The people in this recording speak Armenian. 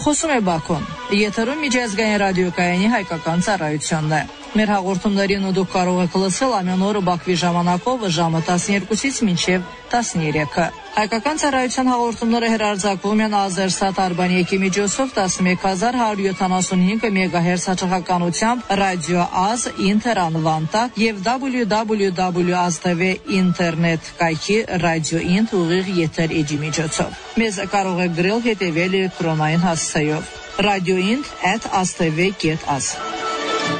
Խոսում է Բաքուն։ Եթերում միջազգային ռադիոկայանի հայկական ծառայությունն է։ Մեր հաղորդումներին դուք կարող եք լսել ամեն օր Բաքվի ժամանակով ժամը 12-ից մինչև 13-ը։ Հայկական ծառայության հաղորդումները հեռարձակվում են Ազերսատ Արբանյակի միջոցով 11175 MHz հեռարձակականությամբ Ռադիո Ազ Ինտեր անվան տակ եւ www.az.tv ինտերնետ կայքի Ռադիո Ինտ ուղիղ եթեր էջի միջոցով։ Մեզ կարող եք գրել հետևել էլեկտրոնային հասցեով radioint@az.tv.az